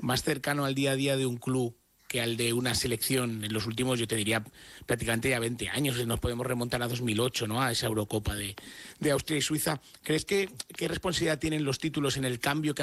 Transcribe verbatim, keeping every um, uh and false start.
más cercano al día a día de un club que al de una selección en los últimos, yo te diría, prácticamente ya veinte años. Nos podemos remontar a dos mil ocho, ¿no? A esa Eurocopa de, de Austria y Suiza. ¿Crees que qué responsabilidad tienen los títulos en el cambio que